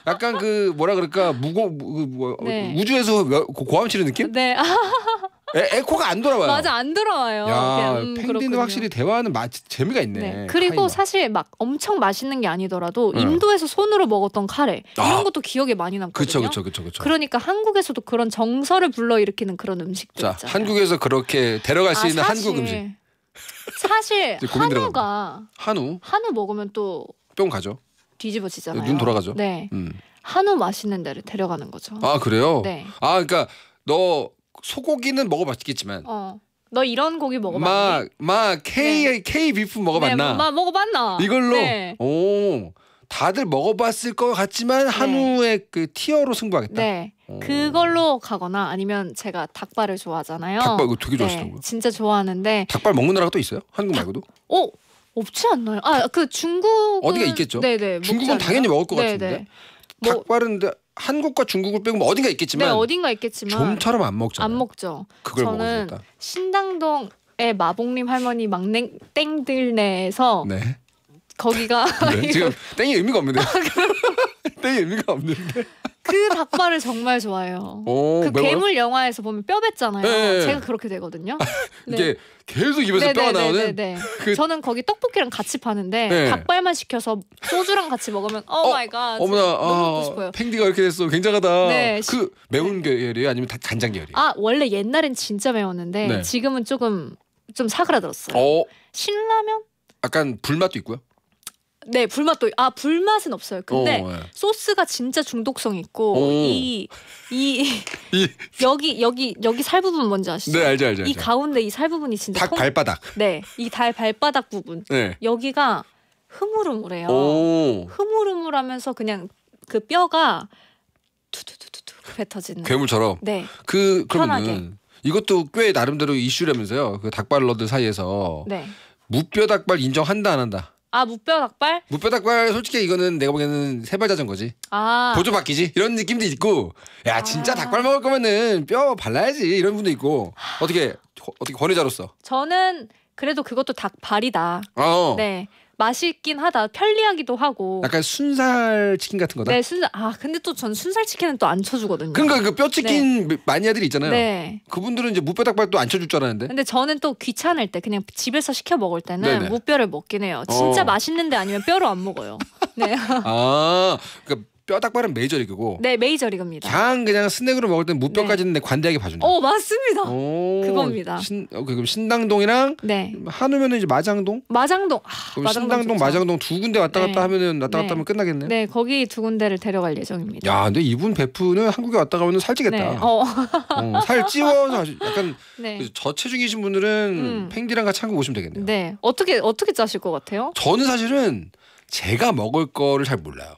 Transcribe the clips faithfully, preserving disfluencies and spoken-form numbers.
약간 그 뭐라 그럴까 무고 무, 뭐, 네. 우주에서 고함 치는 느낌? 네. 에, 에코가 안 돌아와요. 맞아, 안 돌아와요. 야, 그냥, 음, 펭귄은 그렇군요. 확실히 대화하는 맛 재미가 있네. 네. 그리고 카이가. 사실 막 엄청 맛있는 게 아니더라도 응. 인도에서 손으로 먹었던 카레 이런 아. 것도 기억에 많이 남거든요. 그쵸 그쵸 그쵸 그쵸. 그러니까 한국에서도 그런 정서를 불러일으키는 그런 음식들 자, 있잖아요. 한국에서 그렇게 데려갈 수 아, 있는 사실, 한국 음식. 사실 이제 고민 한우가 한우 한우 먹으면 또 뿅 가죠. 뒤집어지잖아요. 눈 돌아가죠. 네. 음. 한우 맛있는 데를 데려가는 거죠. 아 그래요? 네. 아 그러니까 너 소고기는 먹어봤겠지만 어. 너 이런 고기 먹어봤니? 막, 막 K 네. K 비프 먹어봤나? 네, 막 먹어봤나? 이걸로 네. 오 다들 먹어봤을 것 같지만 한우의 그 티어로 승부하겠다. 네. 오. 그걸로 가거나 아니면 제가 닭발을 좋아하잖아요. 닭발 이거 되게 네, 좋아하시더라고요. 진짜 좋아하는데 닭발 먹는 나라가 또 있어요? 한국 말고도? 어 없지 않나요? 아 그 중국 어디가 있겠죠? 네네. 중국은 당연히 먹을 것 네네. 같은데. 뭐, 닭발은 근데 한국과 중국을 빼고 뭐 어딘가 있겠지만 네 어딘가 있겠지만 좀처럼 안 먹잖아요. 안 먹죠. 그걸 저는 먹어주겠다. 신당동의 마봉님 할머니 막냉 땡들네에서 네. 거기가 네. 지금 땡이 의미가 없는데. 땡이 의미가 없는데. 그 닭발을 정말 좋아해요. 오, 그 매워요? 괴물 영화에서 보면 뼈 뱉잖아요. 네. 제가 그렇게 되거든요. 이게 계속 입에서 뼈가 나오는. 네네네네. 그- 저는 거기 떡볶이랑 같이 파는데 네. 닭발만 시켜서 소주랑 같이 먹으면 오 마이 갓. 어머나, 너무 먹고 아, 싶어요. 팽디가 이렇게 됐어. 굉장하다. 네. 그 매운 계열이에요? 아니면 다 간장 계열이에요? 아 원래 옛날엔 진짜 매웠는데 네. 지금은 조금 좀 사그라들었어요. 어, 신라면? 약간 불맛도 있고요. 네 불맛도 아 불맛은 없어요. 근데 어, 네. 소스가 진짜 중독성 있고 오. 이 이 이, 여기 여기 여기 살 부분 뭔지 아시죠? 네, 알죠, 알죠. 이 알죠. 가운데 이 살 부분이 진짜 닭 통- 발바닥. 네, 이 달 발바닥 부분 네. 여기가 흐물흐물해요. 오, 흐물흐물하면서 그냥 그 뼈가 투투투투투 뱉어지는. 괴물처럼. 네, 그 편하게. 그러면은 이것도 꽤 나름대로 이슈라면서요. 그 닭발러들 사이에서 네. 무뼈 닭발 인정한다 안 한다. 아 무뼈 닭발? 무뼈 닭발 솔직히 이거는 내가 보기에는 세발 자전거지. 아 보조 바뀌지 이런 느낌도 있고. 야 진짜 아. 닭발 먹을 거면은 뼈 발라야지 이런 분도 있고. 어떻게 어떻게 권위자로서. 저는 그래도 그것도 닭발이다. 어. 네, 맛있긴 하다. 편리하기도 하고. 약간 순살 치킨 같은 거다. 네, 순살. 아 근데 또 전 순살 치킨은 또 안 쳐주거든요. 그러니까 그 뼈 치킨 마니아들이 있잖아요. 네. 그분들은 이제 무뼈 닭발도 안 쳐줄 줄 알았는데. 근데 저는 또 귀찮을 때 그냥 집에서 시켜 먹을 때는 네네. 무뼈를 먹긴 해요. 진짜 어. 맛있는데 아니면 뼈로 안 먹어요. 네, 아, 그러니까 뼈 닭발은 메이저리그고. 네 메이저리그입니다. 그냥 그냥 스낵으로 먹을 땐 무뼈까지는 내 관대하게 봐준다. 어 맞습니다. 오, 그겁니다. 신, 어, 그럼 신당동이랑 네, 한우면은 이제 마장동. 마장동. 아, 그럼 마장동 신당동, 좋죠. 마장동 두 군데 왔다 갔다 네. 하면은 왔다 갔다 네. 하면 끝나겠네. 네, 거기 두 군데를 데려갈 예정입니다. 야, 근데 이분 베프는 한국에 왔다 가면은 살찌겠다. 네, 어, 어, 살 찌워서 아주 약간 네, 저체중이신 분들은 음. 팽디랑 같이 한국 오시면 되겠네요. 네. 어떻게 어떻게 짜실 것 같아요? 저는 사실은 제가 먹을 거를 잘 몰라요.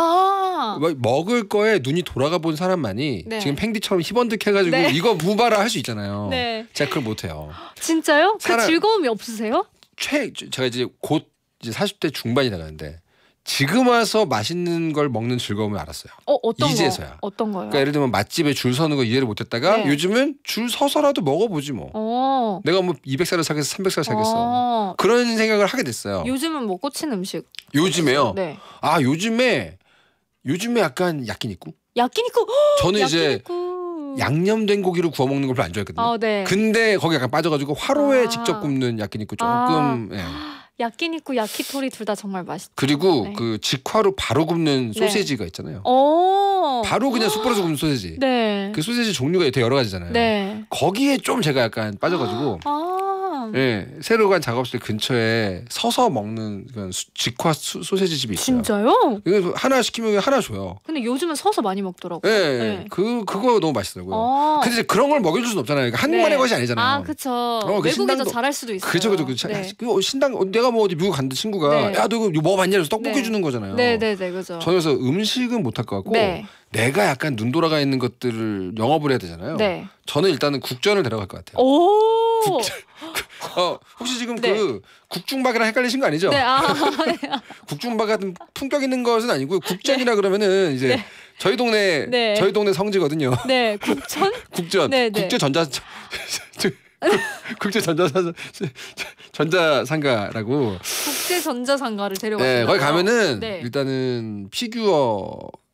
아, 뭐 먹을 거에 눈이 돌아가 본 사람만이 네. 지금 팽디처럼 희번득해가지고 네. 이거 무바라 할 수 있잖아요. 네. 제가 그걸 못해요. 진짜요? 그 사람- 즐거움이 없으세요? 최 제가 이제 곧 이제 사십 대 중반이 나가는데 지금 와서 맛있는 걸 먹는 즐거움을 알았어요. 어, 어떤 이제서야. 거? 어떤 거요? 그러니까 예를 들면 맛집에 줄 서는 거 이해를 못했다가 네. 요즘은 줄 서서라도 먹어보지 뭐. 어, 내가 뭐 이백 살을 사겠어, 삼백 살을 사겠어. 어. 그런 생각을 하게 됐어요. 요즘은 뭐 꽂힌 음식? 요즘에요. 네. 아 요즘에 요즘에 약간 야끼니쿠. 야끼니쿠. 저는 이제 야끼니쿠. 양념된 고기로 구워 먹는 걸 별로 안 좋아했거든요. 아, 네. 근데 거기 약간 빠져가지고 화로에 아. 직접 굽는 야끼니쿠 조금. 아. 예. 야끼니쿠, 야키토리 둘 다 정말 맛있. 그리고 네. 그 직화로 바로 굽는 네. 소세지가 있잖아요. 어. 바로 그냥 숯 불어서 굽는 소세지. 네. 그 소세지 종류가 되게 여러 가지잖아요. 네. 거기에 좀 제가 약간 빠져가지고 아. 예, 새로 간 작업실 근처에 서서 먹는 그런 수- 직화 수- 소세지 집이 있어요. 진짜요? 이거 하나 시키면 하나 줘요. 근데 요즘은 서서 많이 먹더라고요. 예, 네. 그 그거 너무 맛있더라고요. 어. 근데 이제 그런 걸 먹여줄 수는 없잖아요. 그러니까 한국만의 네. 것이 아니잖아요. 아, 그쵸. 그 외국에도 신당도- 잘할 수도 있어요. 그죠, 그죠, 그죠. 네. 그 신당 어, 내가 뭐 어디 미국 갔는데 친구가 네. 야, 너 이거 먹어봤냐? 그래서 떡볶이 네. 주는 거잖아요. 네, 네, 네, 그죠. 저는 그래서 음식은 못할 것 같고 네. 내가 약간 눈 돌아가 있는 것들을 영업을 해야 되잖아요. 네. 저는 일단은 국전을 데려갈 것 같아요. 오. 어, 혹시 지금 네. 그 국중박이랑 헷갈리신 거 아니죠? 네, 아, 국중박 같은 품격 있는 것은 아니고 국전이라 그러면은 이제 네. 저희 동네 네. 저희 동네 성지거든요. 네, 국천? 국전, 네, 네. 국제 전자 국제 전자 전자상가라고. 국제 전자상가를 데려가요. 네, 거기 가면은 네. 일단은 피규어